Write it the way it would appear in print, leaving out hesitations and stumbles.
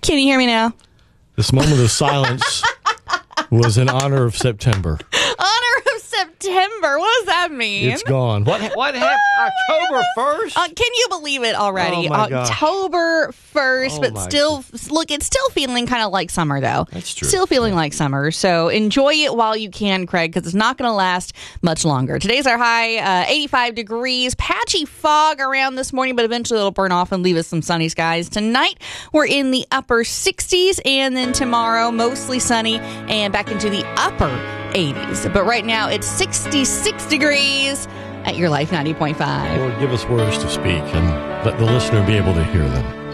Can you hear me now? This moment of silence was in honor of September. Honor of September. What does that mean? It's gone. What happened? October 1st? Can you believe it already? Oh my gosh. October 1st, Oh but my still, look, it's still feeling kind of like summer, though. That's true. Still feeling like summer. So enjoy it while you can, Craig, because it's not going to last much longer. Today's our high, 85 degrees. Patchy fog around this morning, but eventually it'll burn off and leave us some sunny skies. Tonight, we're in the upper 60s, and then tomorrow, mostly sunny and back into the upper 80s. But right now, it's 66 degrees at Your Life 90.5. Lord, give us words to speak and let the listener be able to hear them.